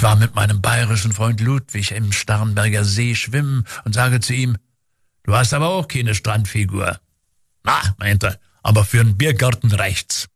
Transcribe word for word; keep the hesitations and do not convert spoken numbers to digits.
Ich war mit meinem bayerischen Freund Ludwig im Starnberger See schwimmen und sage zu ihm, du hast aber auch keine Strandfigur. Na, meint er, aber für einen Biergarten reicht's.